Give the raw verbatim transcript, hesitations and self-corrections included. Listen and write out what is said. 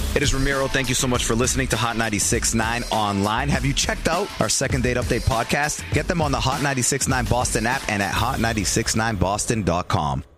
It is Ramiro. Thank you so much for listening to Hot ninety-six point nine online. Have you checked out our Second Date Update podcast? Get them on the Hot ninety-six point nine Boston app and at hot nine six nine boston dot com.